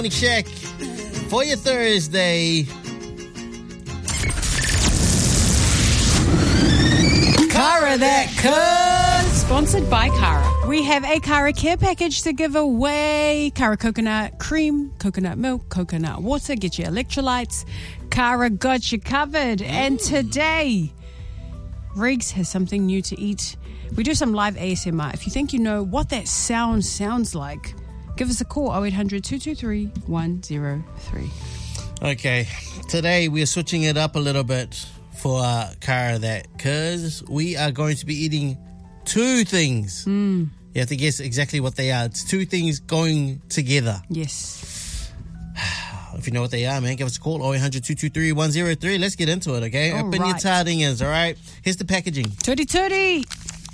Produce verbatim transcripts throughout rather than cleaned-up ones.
Check for your Thursday. Cara that could. Sponsored by Cara. We have a Cara care package to give away. Cara coconut cream, coconut milk, coconut water, get your electrolytes. Cara got you covered. Mm. And today, Riggs has something new to eat. We do some live A S M R. If you think you know what that sound sounds like, give us a call, oh eight hundred, two two three, one oh three. Okay, today we are switching it up a little bit for uh, Cara that, because we are going to be eating two things. Mm. You have to guess exactly what they are. It's two things going together. Yes. If you know what they are, man, give us a call, oh eight hundred, two two three, one oh three. Let's get into it, okay? All Open right. your tardingas, all right? Here's the packaging. Tootie tootie.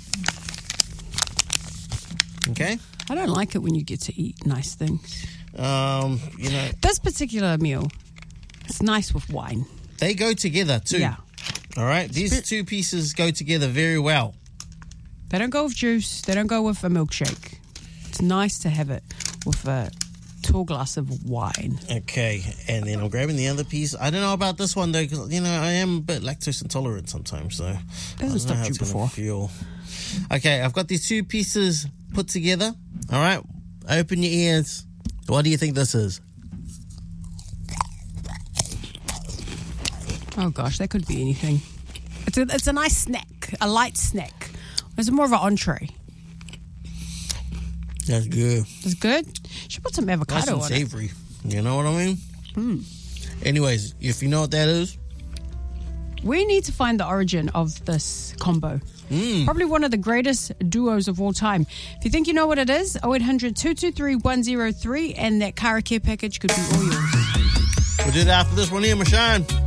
Okay? I don't like it when you get to eat nice things. Um, you know, This particular meal, it's nice with wine. they go together too. Yeah. All right? These two pieces go together very well. They don't go with juice. They don't go with a milkshake. It's nice to have it with a tall glass of wine. Okay, and then I'm grabbing the other piece. I don't know about this one though, because you know I am a bit lactose intolerant sometimes, so Hasn't stopped you before. Feel. Okay, I've got these two pieces put together. All right, open your ears. What do you think this is? Oh gosh, that could be anything. It's a, it's a nice snack, a light snack. It's more of an entree. That's good. It's good. Should put some Nice avocado and on savory. You know what I mean? Mm. Anyways, if you know what that is, it. We need to find the origin of this combo. mm. Probably one of the greatest duos of all time. If you think you know what it is, oh eight hundred, two two three, one oh three, and that Cara care package could be all yours. we'll do that after this one here, Mashan.